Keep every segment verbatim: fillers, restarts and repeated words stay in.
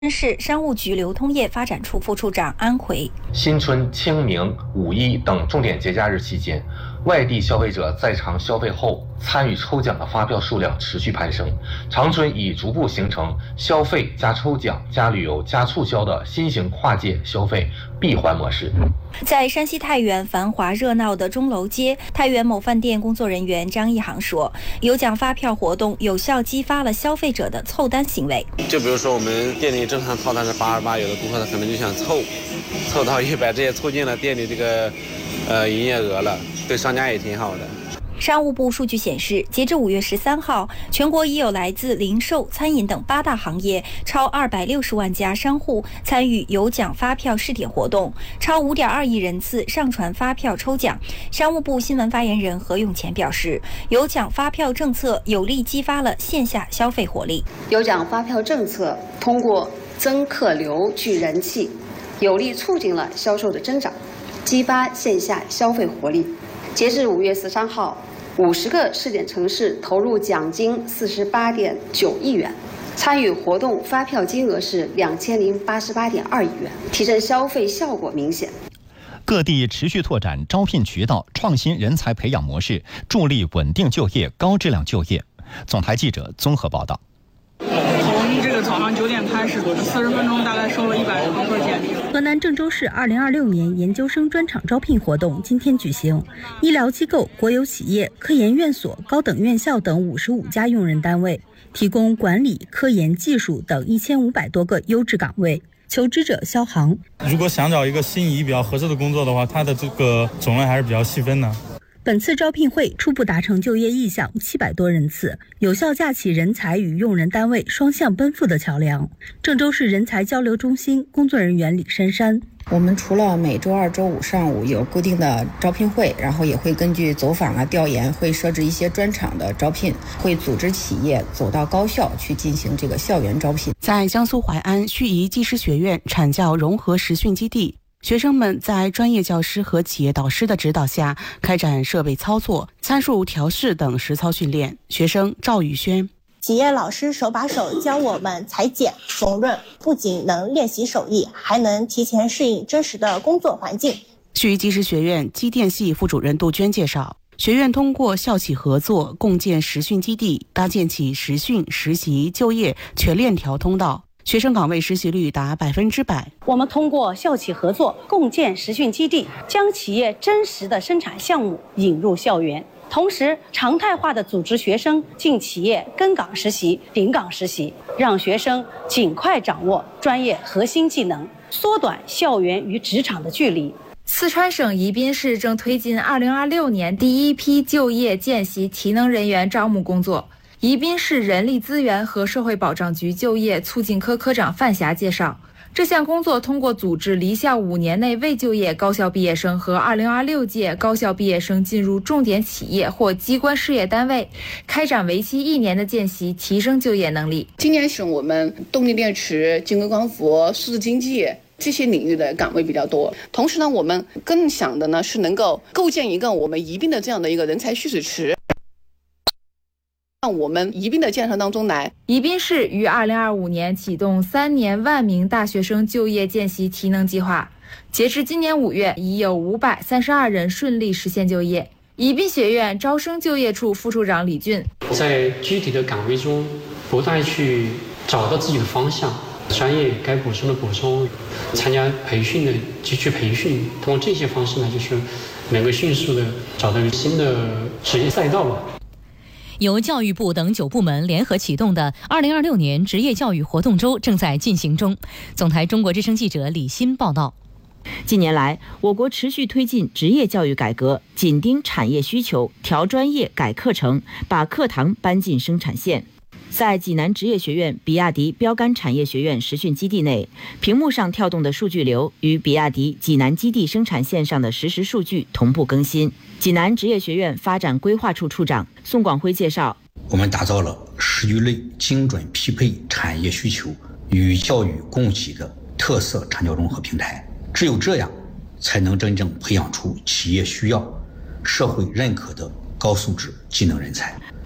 市商务局流通业发展处副处长安奎。 新春、清明、五一等重点节假日期间，外地消费者在场消费后参与抽奖的发票数量持续攀升，长春已逐步形成消费加抽奖加旅游加促销的新型跨界消费闭环模式。 在山西太原繁华热闹的钟楼街，太原某饭店工作人员张一航说，有奖发票活动有效激发了消费者的凑单行为。 就比如说我们店里正常套餐是八十八，有的顾客他可能就想凑，凑到一百，这也促进了店里这个呃营业额了，对商家也挺好的。 商务部数据显示，截至五月十三号，全国已有来自零售、餐饮等八大行业超二百六十万家商户参与有奖发票试点活动，超五点二亿人次上传发票抽奖。商务部新闻发言人何永前表示，有奖发票政策有力激发了线下消费活力。 有奖发票政策通过增客流、聚人气，有力促进了销售的增长，激发线下消费活力。截至五月十三号，五十个试点城市投入奖金四十八点九亿元，参与活动发票金额是两千零八十八点二亿元，提升消费效果明显。 各地持续拓展招聘渠道，创新人才培养模式，助力稳定就业、高质量就业。总台记者综合报道。 从这个早上九点开始，四十分钟大概收了一百多份简历。 河南郑州市二零二六年研究生专场招聘活动今天举行，医疗机构、国有企业、科研院所、高等院校等五十五家用人单位提供管理、科研、技术等一千五百多个优质岗位。求职者肖航， 如果想找一个心仪比较合适的工作的话，它的这个种类还是比较细分的。 本次招聘会初步达成就业意向七百多人次，有效架起人才与用人单位双向奔赴的桥梁。郑州市人才交流中心工作人员李珊珊， 我们除了每周二、周五上午有固定的招聘会，然后也会根据走访啊、调研，会设置一些专场的招聘，会组织企业走到高校去进行这个校园招聘。 在江苏淮安盱眙技师学院产教融合实训基地，学生们在专业教师和企业导师的指导下，开展设备操作、参数调试等实操训练。学生赵宇轩， 企业老师手把手教我们裁剪、缝纫，不仅能练习手艺，还能提前适应真实的工作环境。 盱眙技师学院机电系副主任杜鹃介绍，学院通过校企合作，共建实训基地，搭建起实训、实习、就业全链条通道。学生岗位实习率达百分之百。 我们通过校企合作，共建实训基地，将企业真实的生产项目引入校园，同时常态化的组织学生进企业跟岗实习、顶岗实习，让学生尽快掌握专业核心技能，缩短校园与职场的距离。 四川省宜宾市正推进二零二六年第一批就业见习提能人员招募工作。宜宾市人力资源和社会保障局就业促进科科长范霞介绍，这项工作通过组织离校五年内未就业高校毕业生和二零二六届高校毕业生进入重点企业或机关事业单位，开展为期一年的见习，提升就业能力。 今年是我们动力电池、晶格光伏、数字经济这些领域的岗位比较多，同时呢，我们更想的呢是能够构建一个我们宜宾的这样的一个人才蓄水池。让我们宜宾的建设当中来。 宜宾市于二零二五年启动三年万名大学生就业见习提能计划，截至今年五月，已有五百三十二人顺利实现就业。宜宾学院招生就业处副处长李俊， 在具体的岗位中不断去找到自己的方向，专业该补充的补充，参加培训的继续培训，通过这些方式呢，就是能够迅速的找到新的职业赛道吧。 由教育部等九部门联合启动的二零二六年职业教育活动周正在进行中。总台中国之声记者李欣报道。 近年来，我国持续推进职业教育改革，紧盯产业需求，调专业、改课程，把课堂搬进生产线。在济南职业学院比亚迪标杆产业学院实训基地内，屏幕上跳动的数据流与比亚迪济南基地生产线上的实时数据同步更新。济南职业学院发展规划处处长宋广辉介绍， 我们打造了十余类精准匹配产业需求与教育供给的特色产教融合平台，只有这样才能真正培养出企业需要、社会认可的高素质技能人才。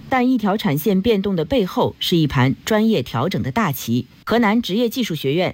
但一条产线变动的背后是一盘专业调整的大棋。河南职业技术学院